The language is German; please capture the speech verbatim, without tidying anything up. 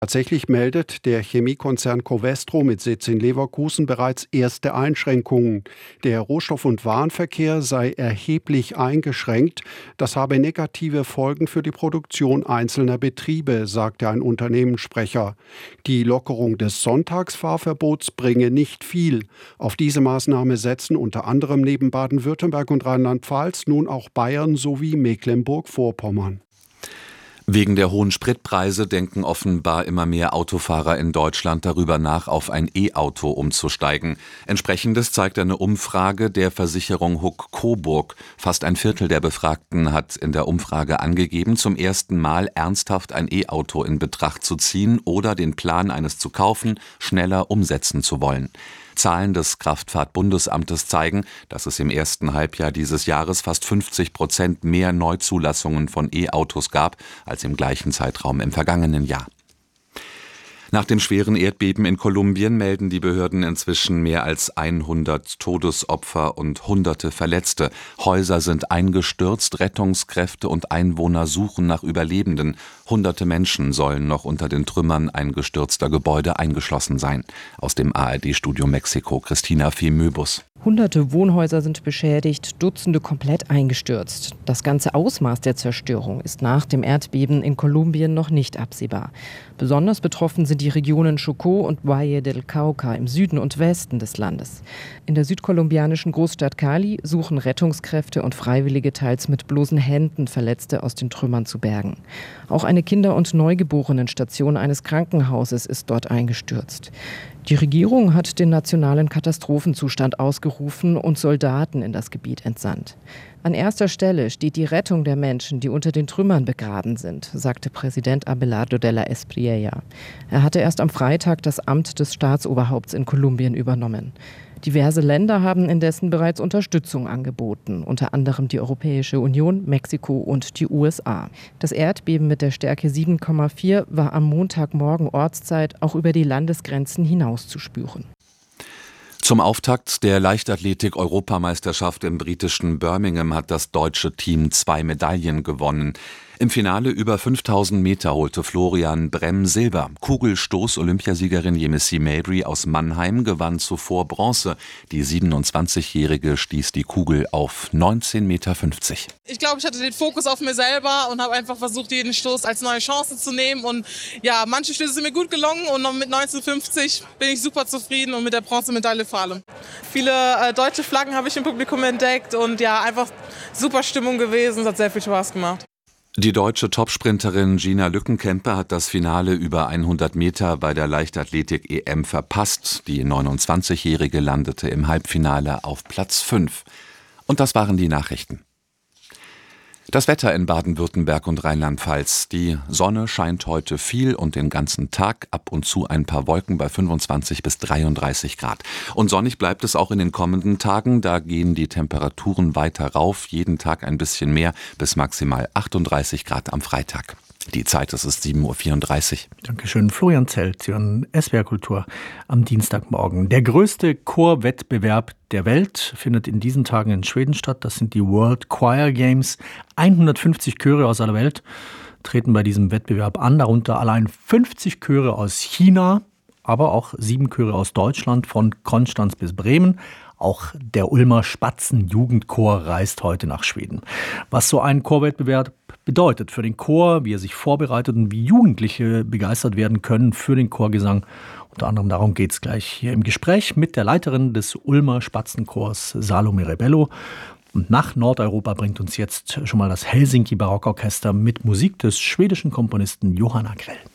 Tatsächlich meldet der Chemiekonzern Covestro mit Sitz in Leverkusen bereits erste Einschränkungen. Der Rohstoff- und Warenverkehr sei erheblich eingeschränkt. Das habe negative Folgen für die Produktion einzelner Betriebe, sagte ein Unternehmenssprecher. Die Lockerung des Sonntagsfahrverbots bringe nicht viel. Auf diese Maßnahme setzen unter anderem neben Baden-Württemberg und Rheinland-Pfalz nun auch Bayern sowie Mecklenburg-Vorpommern. Wegen der hohen Spritpreise denken offenbar immer mehr Autofahrer in Deutschland darüber nach, auf ein E-Auto umzusteigen. Entsprechendes zeigt eine Umfrage der Versicherung Huck-Coburg. Fast ein Viertel der Befragten hat in der Umfrage angegeben, zum ersten Mal ernsthaft ein E-Auto in Betracht zu ziehen oder den Plan, eines zu kaufen, schneller umsetzen zu wollen. Zahlen des Kraftfahrt-Bundesamtes zeigen, dass es im ersten Halbjahr dieses Jahres fast fünfzig Prozent mehr Neuzulassungen von E-Autos gab als im gleichen Zeitraum im vergangenen Jahr. Nach dem schweren Erdbeben in Kolumbien melden die Behörden inzwischen mehr als hundert Todesopfer und Hunderte Verletzte. Häuser sind eingestürzt, Rettungskräfte und Einwohner suchen nach Überlebenden. Hunderte Menschen sollen noch unter den Trümmern eingestürzter Gebäude eingeschlossen sein. Aus dem A R D-Studio Mexiko, Christina Fee-Möbus. Hunderte Wohnhäuser sind beschädigt, Dutzende komplett eingestürzt. Das ganze Ausmaß der Zerstörung ist nach dem Erdbeben in Kolumbien noch nicht absehbar. Besonders betroffen sind die Regionen Chocó und Valle del Cauca im Süden und Westen des Landes. In der südkolumbianischen Großstadt Cali suchen Rettungskräfte und Freiwillige teils mit bloßen Händen Verletzte aus den Trümmern zu bergen. Auch eine Kinder- und Neugeborenenstation eines Krankenhauses ist dort eingestürzt. Die Regierung hat den nationalen Katastrophenzustand ausgerufen und Soldaten in das Gebiet entsandt. An erster Stelle steht die Rettung der Menschen, die unter den Trümmern begraben sind, sagte Präsident Abelardo de la Espriella. Er hatte erst am Freitag das Amt des Staatsoberhaupts in Kolumbien übernommen. Diverse Länder haben indessen bereits Unterstützung angeboten, unter anderem die Europäische Union, Mexiko und die U S A. Das Erdbeben mit der Stärke sieben Komma vier war am Montagmorgen Ortszeit auch über die Landesgrenzen hinaus zu spüren. Zum Auftakt der Leichtathletik-Europameisterschaft im britischen Birmingham hat das deutsche Team zwei Medaillen gewonnen. Im Finale über fünftausend Meter holte Florian Bremm Silber. Kugelstoß-Olympiasiegerin Yemisi Mabry aus Mannheim gewann zuvor Bronze. Die siebenundzwanzigjährige stieß die Kugel auf neunzehn Komma fünfzig Meter. Ich glaube, ich hatte den Fokus auf mir selber und habe einfach versucht, jeden Stoß als neue Chance zu nehmen. Und ja, manche Stöße sind mir gut gelungen und mit neunzehn Komma fünfzig bin ich super zufrieden und mit der Bronzemedaille vor allem. Viele äh, deutsche Flaggen habe ich im Publikum entdeckt und ja, einfach super Stimmung gewesen. Es hat sehr viel Spaß gemacht. Die deutsche Topsprinterin Gina Lückenkämpe hat das Finale über hundert Meter bei der Leichtathletik-E M verpasst. Die neunundzwanzigjährige landete im Halbfinale auf Platz fünf. Und das waren die Nachrichten. Das Wetter in Baden-Württemberg und Rheinland-Pfalz. Die Sonne scheint heute viel und den ganzen Tag, ab und zu ein paar Wolken bei fünfundzwanzig bis dreiunddreißig Grad. Und sonnig bleibt es auch in den kommenden Tagen. Da gehen die Temperaturen weiter rauf, jeden Tag ein bisschen mehr, bis maximal achtunddreißig Grad am Freitag. Die Zeit, es ist sieben Uhr vierunddreißig. Dankeschön, Florian Zelt, Sie hören S W R Kultur am Dienstagmorgen. Der größte Chorwettbewerb der Welt findet in diesen Tagen in Schweden statt. Das sind die World Choir Games. hundertfünfzig Chöre aus aller Welt treten bei diesem Wettbewerb an, darunter allein fünfzig Chöre aus China, aber auch sieben Chöre aus Deutschland, von Konstanz bis Bremen. Auch der Ulmer Spatzen-Jugendchor reist heute nach Schweden. Was so ein Chorwettbewerb bedeutet für den Chor, wie er sich vorbereitet und wie Jugendliche begeistert werden können für den Chorgesang. Unter anderem darum geht es gleich hier im Gespräch mit der Leiterin des Ulmer Spatzenchors, Salome Rebello. Und nach Nordeuropa bringt uns jetzt schon mal das Helsinki Barockorchester mit Musik des schwedischen Komponisten Johanna Grell.